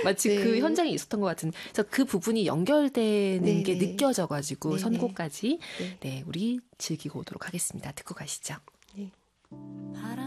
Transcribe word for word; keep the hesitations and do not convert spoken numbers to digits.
마치 네. 그 현장에 있었던 것 같은. 그래서 그 부분이 연결되는 네네. 게 느껴져가지고 네네. 선곡까지 네. 네, 우리 즐기고 오도록 하겠습니다. 듣고 가시죠. 네. 바람